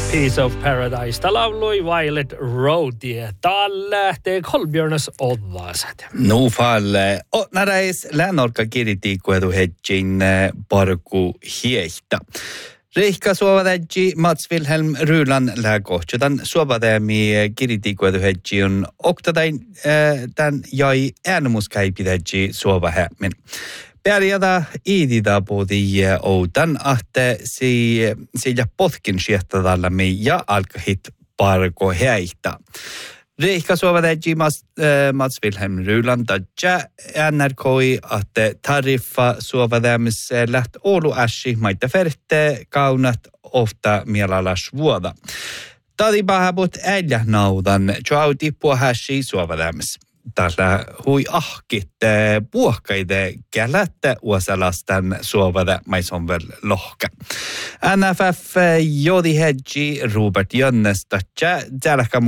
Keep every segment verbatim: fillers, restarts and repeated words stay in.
Piece of Paradise. Täällä lauloi Violet Roadie. Täällä lähtee Kolbjörnes Ovaset. Nu falle. Och när det är länorka kiritiikku edu hedgin parku hiehtä. Reikka suovadäji Mats Wilhelm Rylan läkohtsutan suovadämi kiritiikku edu hedgin oktatain tän jäi äänemuskäipidäji suovahämmin. Pärjätä iiditä puhuti outan, että sillä potkin siehtadallamme ja alkahit parko häihtä. Reikka suovadäji Mats Wilhelm Rylan tadja N R K I, että tariffa suovadämis läht Oulu äsi maita färte kaunat ofta mielalas vuoda. Tadi pahabut äljä naudan, joauti puhäsi suovadämis. Tällä hui ahkit puhkaide kälättä uosalastan suovada maisonvel lohka. N F F jodi hedgi Robert Jönnes tatja tälläkä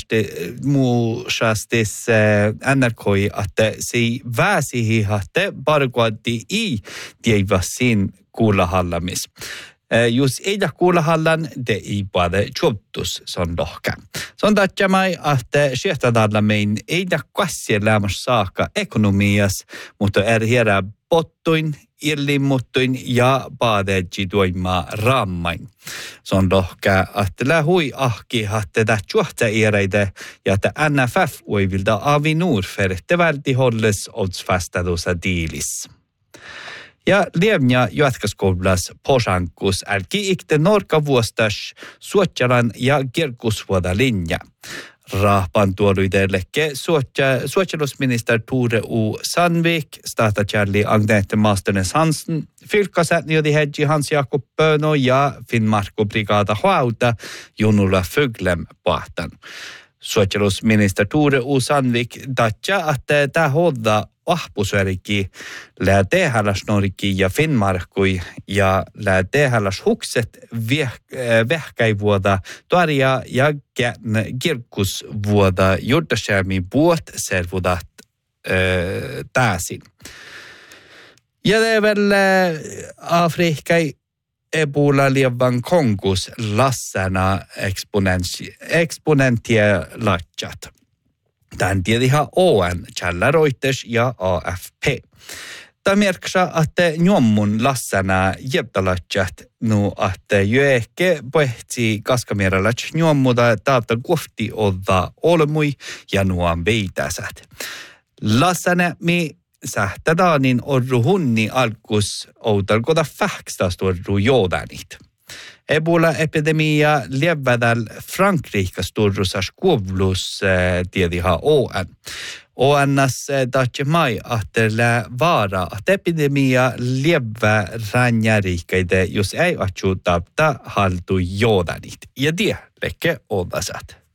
muusastis N R K I, että si väsihi hatte parkuatti i tievasin kuulahallamis. Jos ei kuulahallan, te ei puhuta tjottus son lohka. Se on tatjamai, että siehtadalla mein ei kassia lämmäs saakka ekonomias, mutta er hierä pottuin, illimuttuin ja paadeji tuimaa rammain. Se on lohka, että lähui ahki, että tämä tjuhta iäreide ja että N F F uivilta avinur färte välti hålles oddsfastadusa diilis. Ja lievnja jatkaskoululas posankus älki ikte norka vuostas suotjalan ja kirkusvuoda linja. Rahpan tuoluidelleke suotjalusminister Tore U. Sandvik, statsråd Agnete Masternes Hansen, fylkasäätniödi hedji Hans Jakob Pöno ja Finnmarko brigada Hauta Junula Föglem pahtan. Suotjalusminister Tore U. Sandvik datja, että tämä hodda ahpusverikki lää tehäläs norikki ja Finnmarkui ja lää tehäläs hukset vehkäivuoda tuoria ja kirkkusvuoda juurtasjärmi puot servudat täsin. Ja det är väl Afrikai Ebola lievan konkus lassana eksponentia latjat. Tämän tiedihan O N, Reuters ja A F P. Tämä merkkaa, että njommun lassana jebtalatjat nu, että joehke pohti kaskamierallat njommuda taata kohti odda olmui ja nuan veitäsät. Lassana mi sähtädaanin orru hunni alkus outalkoda fähkstas orru joodanit. Ebola-epidemia levädäl Frankrikes turrusas kuovlus tiedihan O N. O N:s tatjemai, että vaara, että epidemia levää ranjärikkeitä, jos ei atsu tapta haltu joodanit. Ja tie lekke odasat.